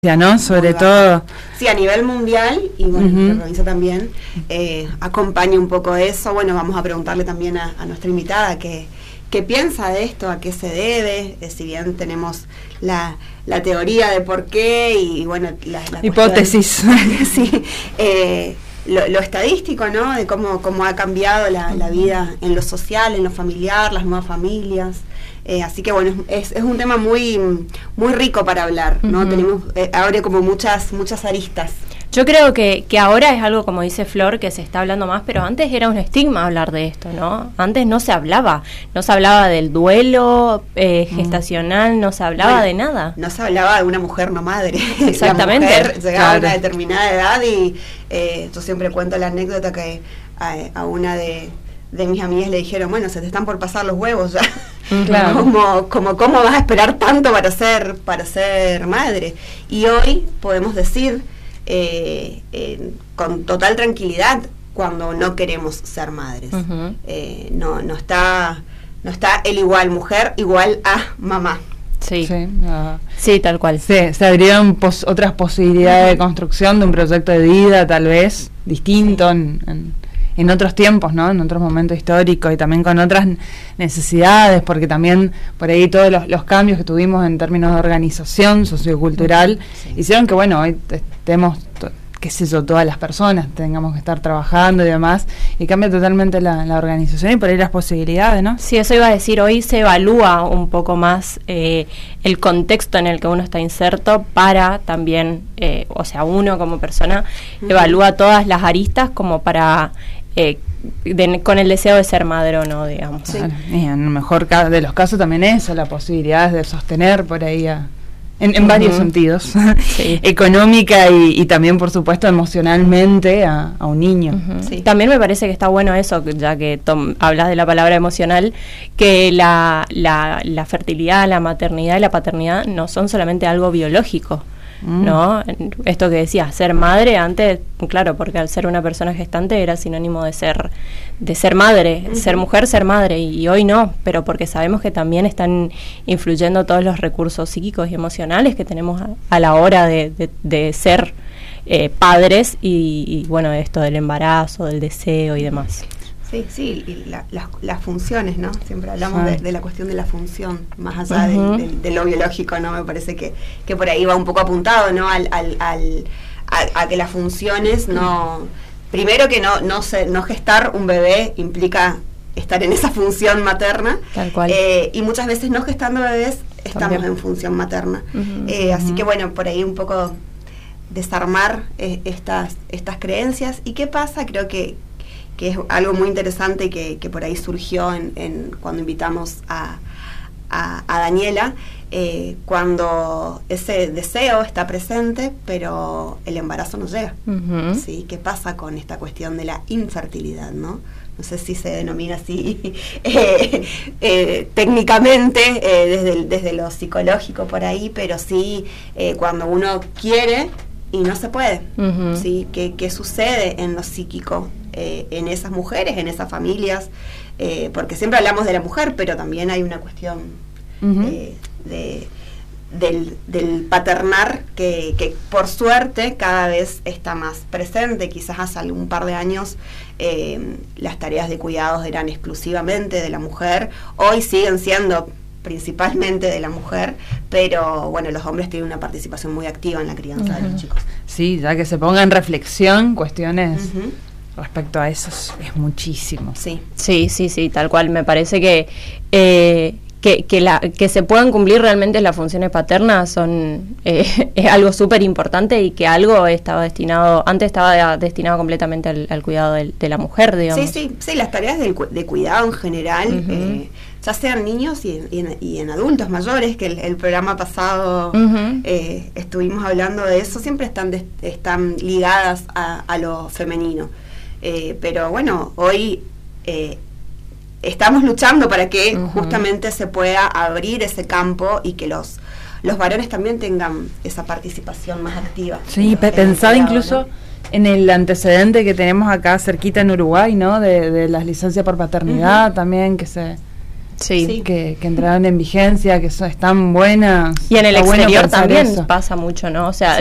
¿no? Sobre todo. Sí, a nivel mundial, y bueno, la provincia también acompaña un poco eso. Bueno, vamos a preguntarle también a nuestra invitada qué piensa de esto, a qué se debe, si bien tenemos la teoría de por qué y bueno, la hipótesis. Sí, lo estadístico, ¿no? De cómo ha cambiado la vida en lo social, en lo familiar, las nuevas familias. Así que bueno, es un tema muy rico para hablar, ¿no? Tenemos ahora como muchas aristas. Yo creo que ahora es algo, como dice Flor, que se está hablando más, pero antes era un estigma hablar de esto, ¿no? Antes no se hablaba del duelo gestacional, no se hablaba de nada. No se hablaba de una mujer no madre. Exactamente. La mujer llegaba a una determinada edad y yo siempre cuento la anécdota que a una de mis amigas le dijeron, bueno, se te están por pasar los huevos ya. Claro. ¿Cómo vas a esperar tanto para ser madre? Y hoy podemos decir con total tranquilidad cuando no queremos ser madres. No está el igual mujer igual a mamá. Sí, sí, tal cual. Sí, se abrieron otras posibilidades de construcción de un proyecto de vida tal vez distinto en otros tiempos, ¿no? En otros momentos históricos y también con otras necesidades, porque también por ahí todos los cambios que tuvimos en términos de organización sociocultural hicieron que, bueno, hoy estemos, qué sé yo, todas las personas tengamos que estar trabajando y demás, y cambia totalmente la organización y por ahí las posibilidades, ¿no? Sí, eso iba a decir, hoy se evalúa un poco más el contexto en el que uno está inserto para también, o sea, uno como persona evalúa todas las aristas como para... con el deseo de ser madre o no, digamos. Sí. Y en el mejor de los casos también eso, la posibilidad de sostener por ahí en varios sentidos, económica y también, por supuesto, emocionalmente a un niño. Sí. También me parece que está bueno eso, ya que hablas de la palabra emocional, que la fertilidad, la maternidad y la paternidad no son solamente algo biológico, ¿no? Esto que decías, ser madre antes, claro, porque al ser una persona gestante era sinónimo de ser madre, ser mujer, ser madre, y hoy no, pero porque sabemos que también están influyendo todos los recursos psíquicos y emocionales que tenemos a la hora de ser padres y bueno, esto del embarazo, del deseo y demás. Sí, y las funciones, ¿no? Siempre hablamos de la cuestión de la función, más allá de lo biológico, ¿no? Me parece que por ahí va un poco apuntado, ¿no? A que las funciones no... Primero que no gestar un bebé implica estar en esa función materna. Tal cual. Y muchas veces no gestando bebés estamos también en función materna. Así que bueno, por ahí un poco desarmar estas creencias. ¿Y qué pasa? Creo que es algo muy interesante que por ahí surgió cuando invitamos a Daniela, cuando ese deseo está presente, pero el embarazo no llega. ¿Sí? ¿Qué pasa con esta cuestión de la infertilidad, no? No sé si se denomina así técnicamente, desde lo psicológico por ahí, pero sí cuando uno quiere y no se puede. ¿Sí? ¿Qué sucede en lo psíquico? En esas mujeres, en esas familias, porque siempre hablamos de la mujer, pero también hay una cuestión del paternar que por suerte cada vez está más presente. Quizás hace algún par de años las tareas de cuidados eran exclusivamente de la mujer, hoy siguen siendo principalmente de la mujer, pero bueno, los hombres tienen una participación muy activa en la crianza de los chicos. Sí, ya que se ponga en reflexión cuestiones respecto a eso es muchísimo. Sí, tal cual. Me parece que se puedan cumplir realmente las funciones paternas es algo súper importante y que algo estaba destinado completamente al cuidado de la mujer, digamos. Sí, las tareas de cuidado en general, ya sean niños y en adultos mayores, que el programa pasado estuvimos hablando de eso, siempre están ligadas a lo femenino. Pero bueno, hoy estamos luchando para que justamente se pueda abrir ese campo y que los varones también tengan esa participación más activa. Sí, pensaba incluso en el antecedente que tenemos acá cerquita en Uruguay, ¿no? De las licencias por paternidad también, que se Sí. Que entraron en vigencia, que están buenas. Y en el exterior bueno también eso. pasa mucho, ¿no? O sea,